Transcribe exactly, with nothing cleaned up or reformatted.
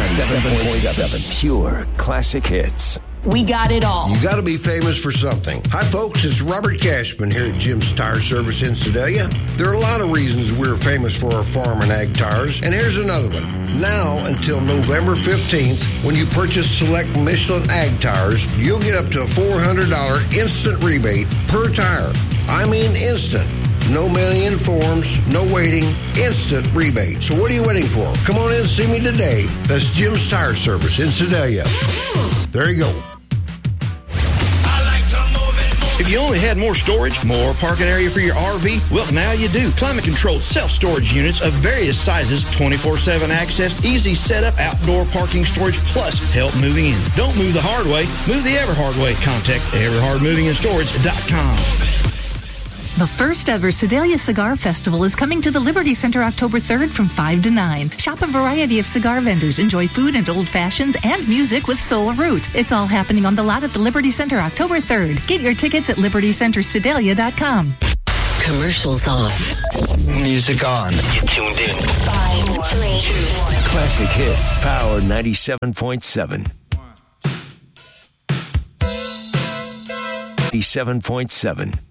ninety-seven point seven. Pure classic hits. We got it all. You got to be famous for something. Hi, folks. It's Robert Cashman here at Jim's Tire Service in Sedalia. There are a lot of reasons we're famous for our farm and ag tires, and here's another one. Now until November fifteenth, when you purchase select Michelin ag tires, you'll get up to a four hundred dollars instant rebate per tire. I mean instant. No mailing in forms, no waiting, instant rebate. So what are you waiting for? Come on in and see me today. That's Jim's Tire Service in Sedalia. There you go. If you only had more storage, more parking area for your R V, well, now you do. Climate-controlled self-storage units of various sizes, twenty-four seven access, easy setup, outdoor parking storage, plus help moving in. Don't move the hard way. Move the Everhard way. Contact everhard moving and storage dot com. The first ever Sedalia Cigar Festival is coming to the Liberty Center October third from five to nine. Shop a variety of cigar vendors, enjoy food and old fashions, and music with Soul Root. It's all happening on the lot at the Liberty Center October third. Get your tickets at liberty center sedalia dot com. Commercials off. Music on. You tuned in. Five, three, two, one. Classic hits. Power ninety-seven point seven. ninety-seven point seven.